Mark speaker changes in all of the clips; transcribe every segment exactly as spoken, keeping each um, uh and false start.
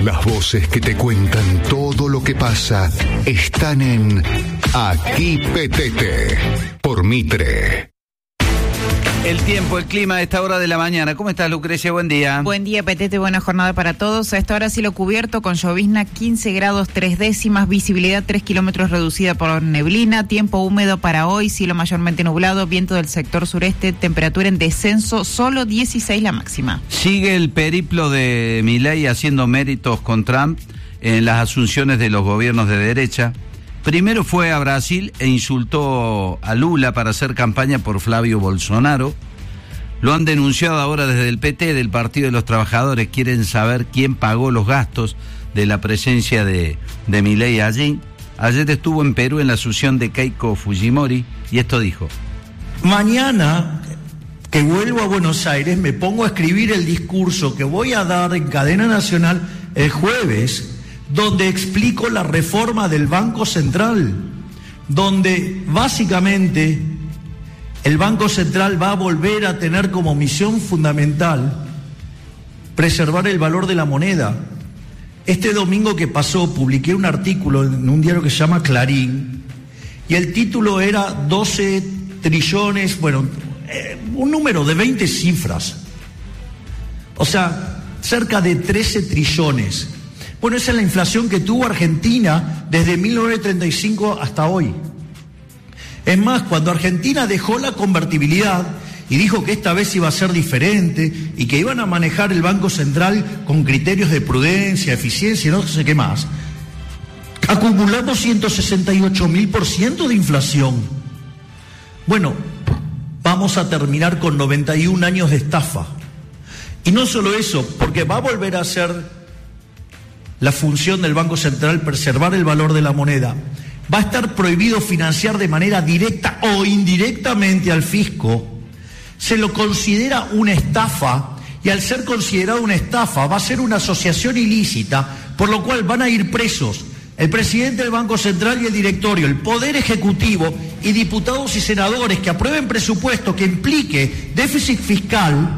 Speaker 1: Las voces que te cuentan todo lo que pasa están en Aquí Petete, por Mitre.
Speaker 2: El tiempo, el clima a esta hora de la mañana. ¿Cómo estás, Lucrecia? Buen día.
Speaker 3: Buen día, Petete. Buena jornada para todos. A esta hora cielo cubierto con llovizna quince grados tres décimas, visibilidad tres kilómetros reducida por neblina, tiempo húmedo para hoy, cielo mayormente nublado, viento del sector sureste, temperatura en descenso, solo dieciséis la máxima.
Speaker 2: Sigue el periplo de Milei haciendo méritos con Trump en las asunciones de los gobiernos de derecha. Primero fue a Brasil e insultó a Lula para hacer campaña por Flavio Bolsonaro. Lo han denunciado ahora desde el P T, del Partido de los Trabajadores. Quieren saber quién pagó los gastos de la presencia de, de Milei allí. Ayer estuvo en Perú en la asunción de Keiko Fujimori y esto dijo:
Speaker 4: mañana que vuelvo a Buenos Aires me pongo a escribir el discurso que voy a dar en cadena nacional el jueves, donde explico la reforma del Banco Central, donde básicamente el Banco Central va a volver a tener como misión fundamental preservar el valor de la moneda. Este domingo que pasó publiqué un artículo en un diario que se llama Clarín y el título era doce trillones, bueno, eh, un número de veinte cifras, o sea, cerca de trece trillones. Bueno, esa es la inflación que tuvo Argentina desde mil novecientos treinta y cinco hasta hoy. Es más, cuando Argentina dejó la convertibilidad y dijo que esta vez iba a ser diferente y que iban a manejar el Banco Central con criterios de prudencia, eficiencia y no sé qué más, acumulamos ciento sesenta y ocho mil por ciento de inflación. Bueno, vamos a terminar con noventa y un años de estafa. Y no solo eso, porque va a volver a ser la función del Banco Central preservar el valor de la moneda. Va a estar prohibido financiar de manera directa o indirectamente al fisco. Se lo considera una estafa y al ser considerado una estafa va a ser una asociación ilícita, por lo cual van a ir presos el presidente del Banco Central y el directorio, el Poder Ejecutivo y diputados y senadores que aprueben presupuesto que implique déficit fiscal.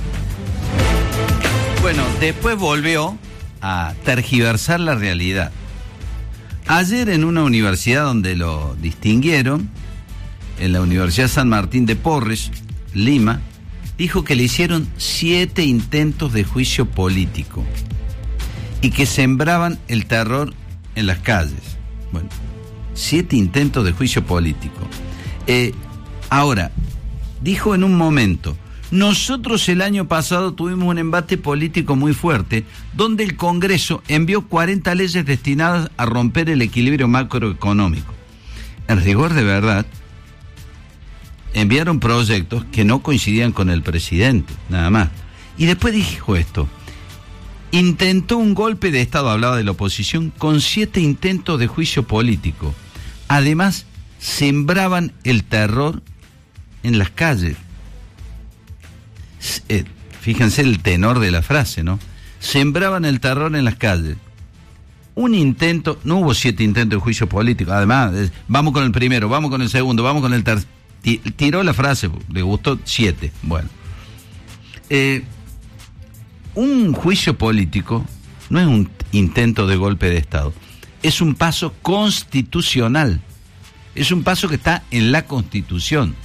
Speaker 2: Bueno, después volvió a tergiversar la realidad. Ayer en una universidad donde lo distinguieron, en la Universidad San Martín de Porres, Lima, dijo que le hicieron siete intentos de juicio político y que sembraban el terror en las calles. Bueno, siete intentos de juicio político. Eh, ahora, dijo en un momento: nosotros el año pasado tuvimos un embate político muy fuerte, donde el Congreso envió cuarenta leyes destinadas a romper el equilibrio macroeconómico. En rigor de verdad, enviaron proyectos que no coincidían con el presidente, nada más. Y después dijo esto: intentó un golpe de Estado, hablaba de la oposición, con siete intentos de juicio político. Además, sembraban el terror en las calles. Eh, fíjense el tenor de la frase, ¿no? Sembraban el terror en las calles. Un intento, no hubo siete intentos de juicio político. Además, eh, vamos con el primero, vamos con el segundo, vamos con el tercero. Tiró la frase, le gustó siete. Bueno, eh, un juicio político no es un intento de golpe de Estado, es un paso constitucional, es un paso que está en la Constitución.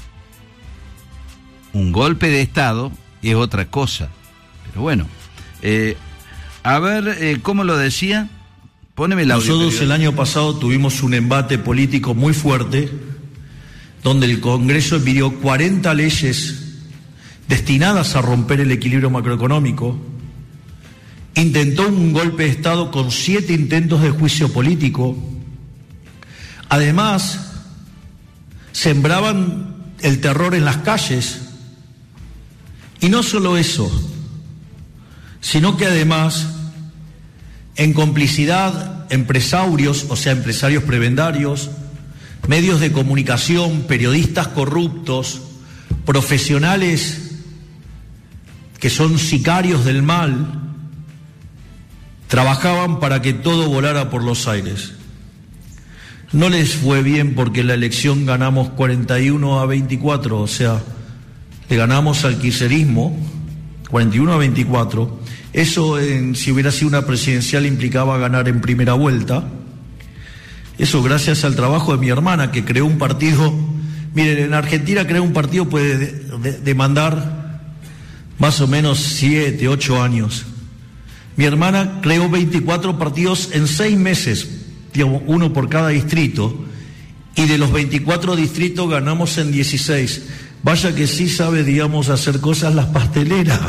Speaker 2: Un golpe de Estado es otra cosa. Pero bueno, eh, a ver, eh, ¿cómo lo decía? Póneme el audio.
Speaker 4: Nosotros el año pasado tuvimos un embate político muy fuerte, donde el Congreso envió cuarenta leyes destinadas a romper el equilibrio macroeconómico, intentó un golpe de Estado con siete intentos de juicio político. Además, sembraban el terror en las calles. Y no solo eso, sino que además, en complicidad, empresarios, o sea, empresarios prebendarios, medios de comunicación, periodistas corruptos, profesionales que son sicarios del mal, trabajaban para que todo volara por los aires. No les fue bien porque en la elección ganamos cuarenta y uno a veinticuatro, o sea, le ganamos al kirchnerismo cuarenta y uno a veinticuatro, Eso, en, si hubiera sido una presidencial, implicaba ganar en primera vuelta. Eso gracias al trabajo de mi hermana, que creó un partido. Miren, en Argentina crear un partido puede de, de, demandar más o menos siete, ocho años. Mi hermana creó veinticuatro partidos en seis meses, digamos, uno por cada distrito, y de los veinticuatro distritos ganamos en dieciséis. Vaya que sí sabe, digamos, hacer cosas las pasteleras.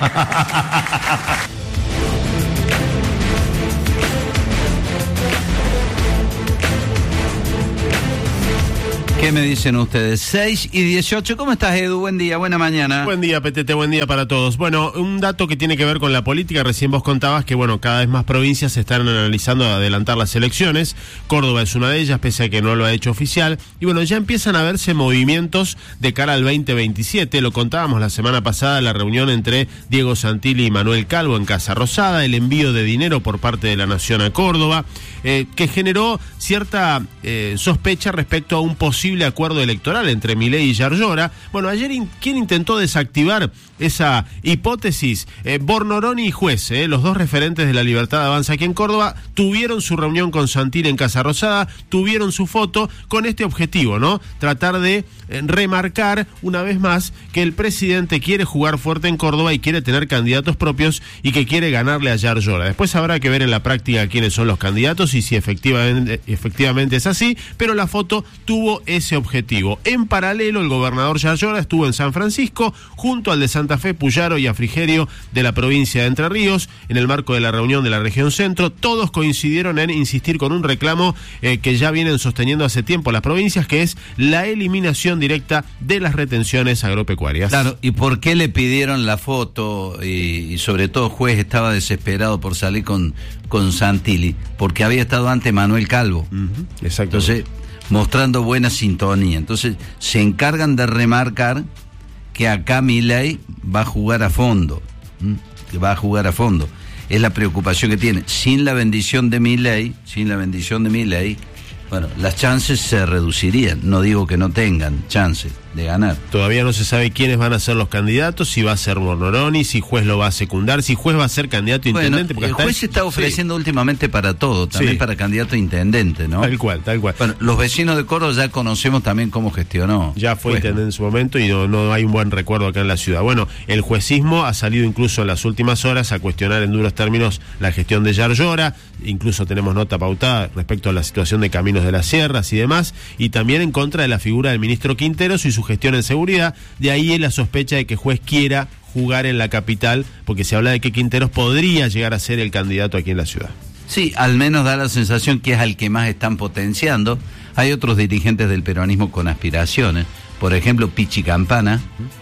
Speaker 2: ¿Qué me dicen ustedes? seis y dieciocho. ¿Cómo estás, Edu? Buen día, buena mañana.
Speaker 5: Buen día, P T T, buen día para todos. Bueno, un dato que tiene que ver con la política. Recién vos contabas que, bueno, cada vez más provincias se están analizando adelantar las elecciones. Córdoba es una de ellas, pese a que no lo ha hecho oficial. Y bueno, ya empiezan a verse movimientos de cara al veinte veintisiete. Lo contábamos la semana pasada, la reunión entre Diego Santilli y Manuel Calvo en Casa Rosada, el envío de dinero por parte de la Nación a Córdoba, eh, que generó cierta eh, sospecha respecto a un posible acuerdo electoral entre Milei y Yarlora. Bueno, ayer, in, ¿quién intentó desactivar esa hipótesis? Eh, Bornoroni y Juez, eh, los dos referentes de la Libertad Avanza aquí en Córdoba, tuvieron su reunión con Santilli en Casa Rosada, tuvieron su foto con este objetivo, ¿no? Tratar de eh, remarcar una vez más que el presidente quiere jugar fuerte en Córdoba y quiere tener candidatos propios y que quiere ganarle a Yarlora. Después habrá que ver en la práctica quiénes son los candidatos y si efectivamente, efectivamente es así, pero la foto tuvo ese objetivo. En paralelo, el gobernador Yarlora estuvo en San Francisco junto al de Santa Fe, Puyaro y a Frigerio de la provincia de Entre Ríos en el marco de la reunión de la región centro. Todos coincidieron en insistir con un reclamo eh, que ya vienen sosteniendo hace tiempo las provincias, que es la eliminación directa de las retenciones agropecuarias.
Speaker 2: Claro, ¿y por qué le pidieron la foto? Y, y sobre todo Juez estaba desesperado por salir con, con Santilli, porque había estado antes Manuel Calvo.
Speaker 5: Uh-huh. Exacto.
Speaker 2: Entonces, mostrando buena sintonía. Entonces, se encargan de remarcar que acá Milei va a jugar a fondo, ¿m? que va a jugar a fondo. Es la preocupación que tiene. Sin la bendición de Milei, sin la bendición de Milei, bueno, las chances se reducirían. No digo que no tengan chances de ganar.
Speaker 5: Todavía no se sabe quiénes van a ser los candidatos, si va a ser Bornoroni, si Juez lo va a secundar, si Juez va a ser candidato a
Speaker 2: bueno,
Speaker 5: intendente. Porque
Speaker 2: el Juez se está ofreciendo sí. últimamente para todo, también sí. para candidato a intendente, ¿no?
Speaker 5: Tal cual, tal cual.
Speaker 2: Bueno, los vecinos de Córdoba ya conocemos también cómo gestionó.
Speaker 5: Ya fue
Speaker 2: Juez,
Speaker 5: intendente ¿no? en su momento y no, no hay un buen recuerdo acá en la ciudad. Bueno, el juecismo ha salido incluso en las últimas horas a cuestionar en duros términos la gestión de Yarlora, incluso tenemos nota pautada respecto a la situación de Caminos de las Sierras y demás, y también en contra de la figura del ministro Quinteros y su gestión en seguridad. De ahí la sospecha de que Juez quiera jugar en la capital, porque se habla de que Quinteros podría llegar a ser el candidato aquí en la ciudad.
Speaker 2: Sí, al menos da la sensación que es al que más están potenciando. Hay otros dirigentes del peronismo con aspiraciones, por ejemplo Pichi Campana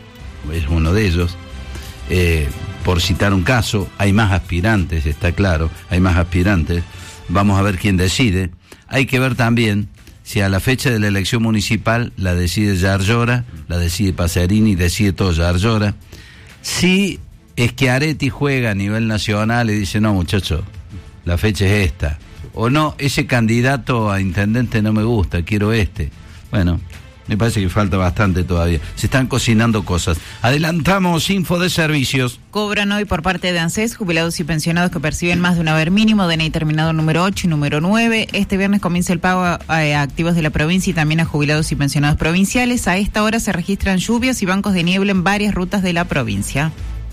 Speaker 2: es uno de ellos, eh, por citar un caso. Hay más aspirantes, está claro, hay más aspirantes, vamos a ver quién decide. Hay que ver también si a la fecha de la elección municipal la decide Yarlora, la decide Pacerini, decide todo Yarlora. Si es que Areti juega a nivel nacional y dice, no muchachos, la fecha es esta. O no, ese candidato a intendente no me gusta, quiero este. Bueno, me parece que falta bastante todavía. Se están cocinando cosas. Adelantamos info de servicios.
Speaker 3: Cobran hoy por parte de ANSES jubilados y pensionados que perciben más de un haber mínimo, D N I terminado número ocho y número nueve. Este viernes comienza el pago a, a activos de la provincia y también a jubilados y pensionados provinciales. A esta hora se registran lluvias y bancos de niebla en varias rutas de la provincia.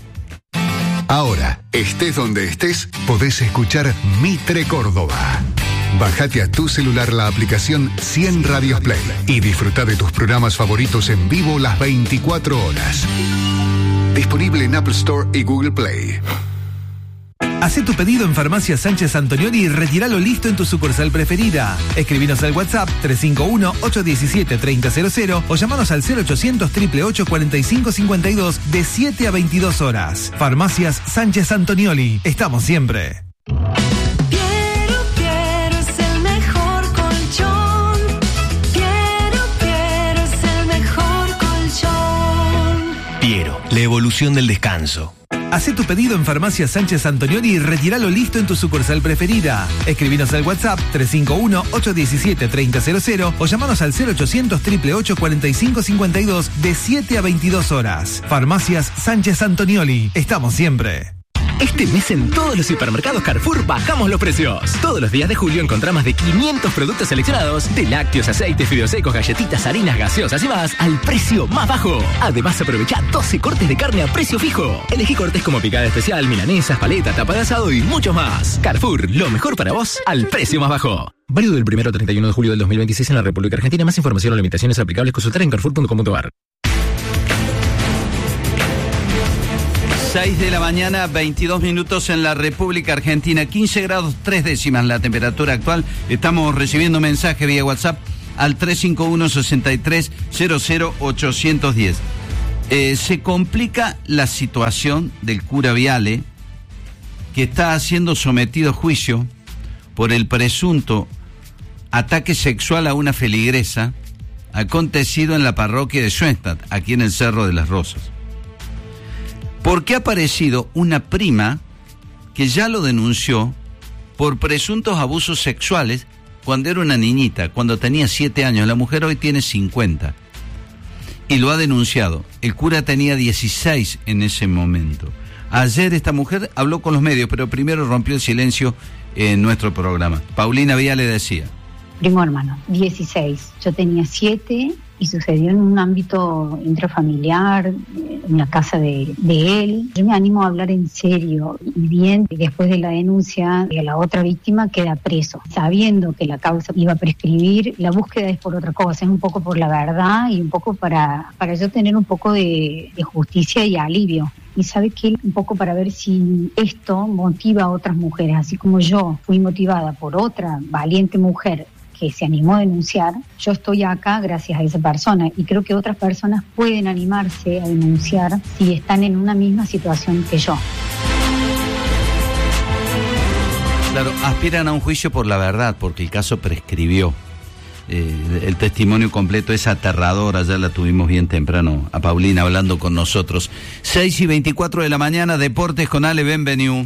Speaker 1: Ahora, estés donde estés, podés escuchar Mitre Córdoba. Bájate a tu celular la aplicación cien Radios Play y disfruta de tus programas favoritos en vivo las veinticuatro horas. Disponible en Apple Store y Google Play.
Speaker 6: Hacé tu pedido en Farmacia Sánchez Antonioli y retíralo listo en tu sucursal preferida. Escribinos al WhatsApp tres cinco uno, ocho uno siete, tres cero cero cero o llamanos al cero ochocientos, ocho ocho ocho, cuatro cinco cinco dos de siete a veintidós horas. Farmacias Sánchez Antonioli. Estamos siempre.
Speaker 7: Piero, la evolución del descanso.
Speaker 6: Hacé tu pedido en Farmacia Sánchez Antonioli y retíralo listo en tu sucursal preferida. Escribinos al WhatsApp tres cinco uno, ocho uno siete, tres cero cero o llamanos al cero ochocientos, ocho ocho ocho, cuatro cinco cinco dos de siete a veintidós horas. Farmacias Sánchez Antonioli. Estamos siempre.
Speaker 8: Este mes en todos los hipermercados Carrefour bajamos los precios. Todos los días de julio encontrá más de quinientos productos seleccionados, de lácteos, aceites, fideos secos, galletitas, harinas, gaseosas y más, al precio más bajo. Además, aprovecha doce cortes de carne a precio fijo. Elegí cortes como picada especial, milanesas, paleta, tapa de asado y mucho más. Carrefour, lo mejor para vos al precio más bajo. Válido del primero al treinta y uno de julio del dos mil veintiséis en la República Argentina. Más información o limitaciones aplicables consultar en carrefour punto com punto a r.
Speaker 2: seis de la mañana, veintidós minutos en la República Argentina, quince grados tres décimas la temperatura actual. Estamos recibiendo mensajes vía WhatsApp al tres cinco uno, seis tres, cero cero, ocho uno cero. Eh, se complica la situación del cura Viale, que está siendo sometido a juicio por el presunto ataque sexual a una feligresa acontecido en la parroquia de Schoenstatt, aquí en el Cerro de las Rosas. Porque ha aparecido una prima que ya lo denunció por presuntos abusos sexuales cuando era una niñita, cuando tenía siete años. La mujer hoy tiene cincuenta. Y lo ha denunciado. El cura tenía dieciséis en ese momento. Ayer esta mujer habló con los medios, pero primero rompió el silencio en nuestro programa. Paulina Viale decía:
Speaker 9: primo hermano, dieciséis. Yo tenía siete y sucedió en un ámbito intrafamiliar, en la casa de, de él. Yo me animo a hablar en serio y bien. Después de la denuncia, la otra víctima queda preso. Sabiendo que la causa iba a prescribir, la búsqueda es por otra cosa, es un poco por la verdad y un poco para, para yo tener un poco de, de justicia y alivio. Y sabe que un poco para ver si esto motiva a otras mujeres, así como yo fui motivada por otra valiente mujer que se animó a denunciar, yo estoy acá gracias a esa persona y creo que otras personas pueden animarse a denunciar si están en una misma situación que yo.
Speaker 2: Claro, aspiran a un juicio por la verdad, porque el caso prescribió. Eh, el testimonio completo es aterrador. Ayer la tuvimos bien temprano a Paulina hablando con nosotros. seis y veinticuatro de la mañana, Deportes con Ale Benveniu.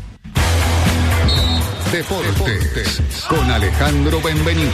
Speaker 1: Deportes con Alejandro Benveniu.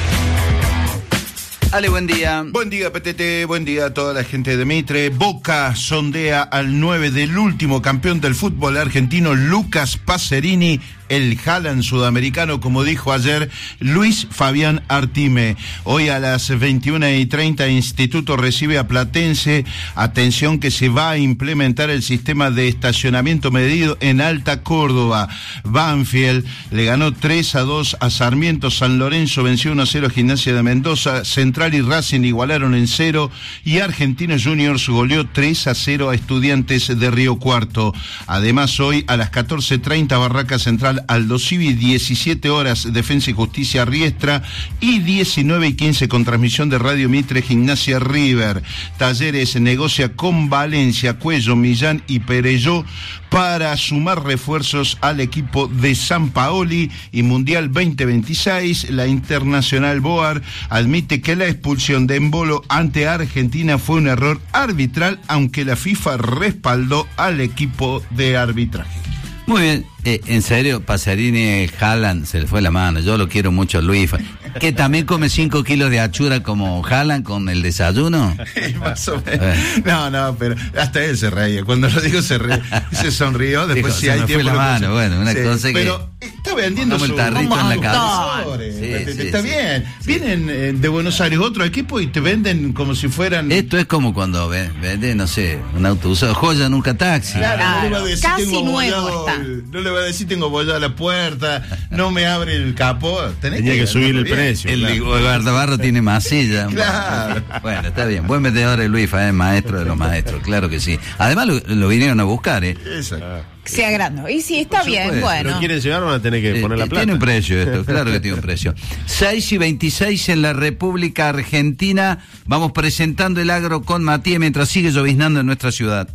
Speaker 2: Ale, buen día.
Speaker 10: Buen día, Petete, buen día a toda la gente de Mitre. Boca sondea al nueve del último campeón del fútbol argentino, Lucas Pacerini, el Haaland sudamericano, como dijo ayer Luis Fabián Artime. Hoy a las veintiuna y treinta, Instituto recibe a Platense. Atención que se va a implementar el sistema de estacionamiento medido en Alta Córdoba. Banfield le ganó tres a dos a Sarmiento. San Lorenzo venció uno a cero a Gimnasia de Mendoza. Central y Racing igualaron en cero. Y Argentinos Juniors goleó tres a cero a Estudiantes de Río Cuarto. Además, hoy a las catorce treinta, Barraca Central Aldo Civi, diecisiete horas Defensa y Justicia Riestra y diecinueve y quince con transmisión de Radio Mitre Gimnasia River. Talleres negocia con Valencia, Cuello, Millán y Perelló para sumar refuerzos al equipo de San Paoli. Y Mundial veinte veintiséis, la Internacional Boar admite que la expulsión de Embolo ante Argentina fue un error arbitral, aunque la FIFA respaldó al equipo de arbitraje.
Speaker 2: Muy bien, eh, en serio, Pacerini, Haaland, se le fue la mano. Yo lo quiero mucho, Luis. ¿Que también come cinco kilos de achura como Haaland con el desayuno?
Speaker 10: Más o menos. Eh. No, no, pero hasta él se reía. Cuando lo dijo se re... se sonrió. Después
Speaker 2: Dijo,
Speaker 10: si
Speaker 2: se
Speaker 10: hay
Speaker 2: me
Speaker 10: tiempo.
Speaker 2: fue la mano, bueno, una
Speaker 10: sí,
Speaker 2: cosa que...
Speaker 10: Pero está vendiendo su...
Speaker 2: el tarrito en la cabeza.
Speaker 10: Sí,
Speaker 2: sí,
Speaker 10: está
Speaker 2: sí,
Speaker 10: bien.
Speaker 2: sí.
Speaker 10: Vienen eh, de Buenos Aires otro equipo y te venden como si fueran...
Speaker 2: Esto es como cuando vende, no sé, un auto usado. Joya, nunca taxi.
Speaker 10: Claro,
Speaker 3: Claro,
Speaker 10: no le va a decir,
Speaker 3: casi
Speaker 10: tengo
Speaker 3: nuevo
Speaker 10: bollado,
Speaker 3: está.
Speaker 10: no le va a decir tengo bollada la puerta, no me abre el capó. Tenés
Speaker 5: Tenía que subir el
Speaker 10: bien.
Speaker 5: precio.
Speaker 2: El
Speaker 5: Claro.
Speaker 2: guardabarro tiene masilla.
Speaker 10: Claro.
Speaker 2: Bueno, está bien. Buen vendedor es Luis, es maestro de los maestros, claro que sí. Además lo, lo vinieron a buscar, ¿eh?
Speaker 10: Exacto.
Speaker 3: Sea grande. Y sí, está
Speaker 2: Por
Speaker 3: bien,
Speaker 2: supuesto.
Speaker 3: bueno.
Speaker 5: Pero quieren llegar, van a tener que
Speaker 2: Eh,
Speaker 5: poner la plata.
Speaker 2: Tiene un precio esto, claro que tiene un precio. seis y veintiséis en la República Argentina. Vamos presentando el agro con Matías mientras sigue lloviznando en nuestra ciudad.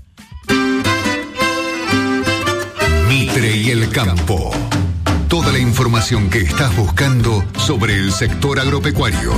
Speaker 1: Mitre y el campo. Toda la información que estás buscando sobre el sector agropecuario.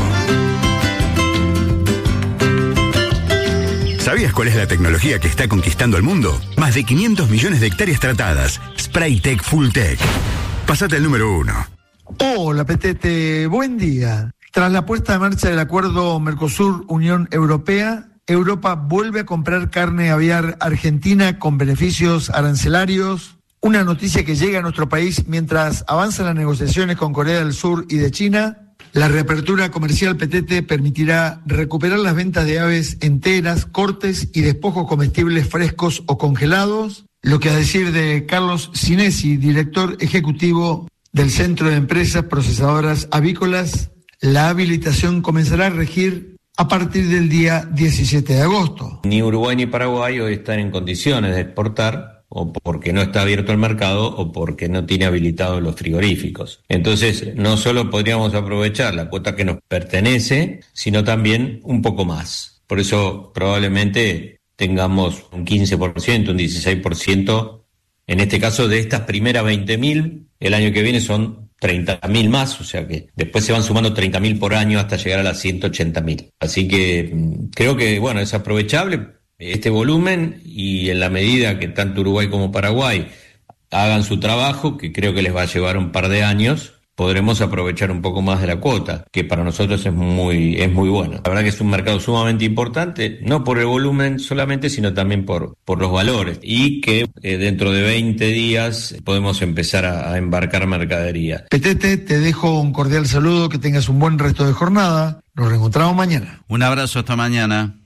Speaker 11: ¿Sabías cuál es la tecnología que está conquistando el mundo? Más de quinientos millones de hectáreas tratadas. Spraytec Fulltech. Pásate al número uno.
Speaker 12: Hola, Petete. Buen día. Tras la puesta en marcha del acuerdo Mercosur-Unión Europea, Europa vuelve a comprar carne aviar argentina con beneficios arancelarios Una noticia que llega a nuestro país mientras avanzan las negociaciones con Corea del Sur y de China. La reapertura comercial Petete permitirá recuperar las ventas de aves enteras, cortes y despojos comestibles frescos o congelados, lo que a decir de Carlos Sinesi, director ejecutivo del Centro de Empresas Procesadoras Avícolas, la habilitación comenzará a regir a partir del día diecisiete de agosto.
Speaker 13: Ni Uruguay ni Paraguay hoy están en condiciones de exportar, o porque no está abierto el mercado o porque no tiene habilitados los frigoríficos. Entonces, no solo podríamos aprovechar la cuota que nos pertenece, sino también un poco más. Por eso probablemente tengamos un quince por ciento, un dieciséis por ciento, en este caso de estas primeras veinte mil, el año que viene son treinta mil más, o sea que después se van sumando treinta mil por año hasta llegar a las ciento ochenta mil. Así que creo que, bueno, es aprovechable este volumen, y en la medida que tanto Uruguay como Paraguay hagan su trabajo, que creo que les va a llevar un par de años, podremos aprovechar un poco más de la cuota, que para nosotros es muy, es muy bueno. La verdad que es un mercado sumamente importante, no por el volumen solamente, sino también por, por los valores, y que eh, dentro de veinte días podemos empezar a, a embarcar mercadería.
Speaker 12: Petete, te dejo un cordial saludo, que tengas un buen resto de jornada. Nos reencontramos mañana.
Speaker 2: Un abrazo, hasta mañana.